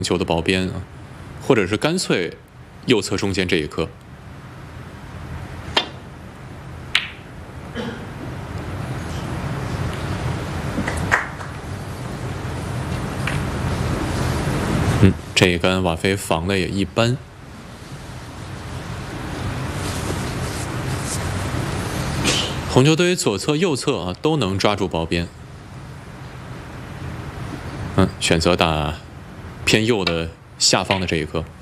球的保边啊，或者是干脆右侧中间这一颗。这一杆瓦菲防的也一般。红球队左侧、右侧啊都能抓住保边。选择打偏右的下方的这一颗。